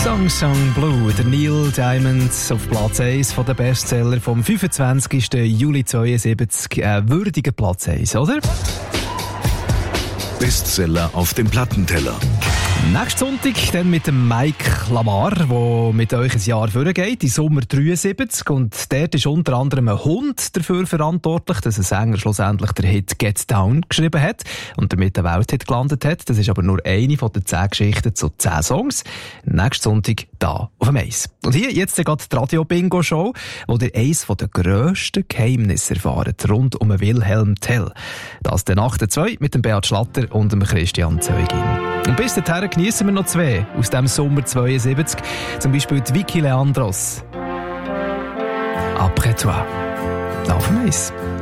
Song Song Blue, der Neil Diamond auf Platz 1 der Bestseller vom 25. Juli 72. Würdiger Platz 1, oder? Bestseller auf dem Plattenteller. Nächsten Sonntag dann mit dem Mike Lamar, der mit euch ein Jahr vorgeht, im Sommer 73. Und dort ist unter anderem ein Hund dafür verantwortlich, dass ein Sänger schlussendlich der Hit «Get Down» geschrieben hat und damit einen Welthit gelandet hat. Das ist aber nur eine von den 10 Geschichten zu 10 Songs. Nächsten Sonntag da auf dem Eis. Und hier jetzt gerade die Radio-Bingo-Show, wo ihr eines der grössten Geheimnisse erfahrt rund um Wilhelm Tell. Das der Nacht 2 mit dem Beat Schlatter und dem Christian Zeugin. Und bis dahin geniessen wir noch 2 aus dem Sommer 72. Zum Beispiel die Vicky Leandros. Après toi. Auf dem Eis.